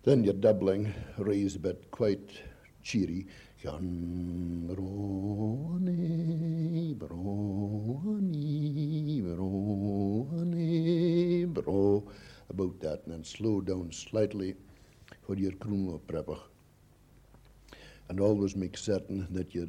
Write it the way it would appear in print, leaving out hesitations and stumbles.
Then your doubling, raise a bit, quite cheery. Brony, brony, brony, bro. About that, and then slow down slightly for your croon preppig. And always make certain that your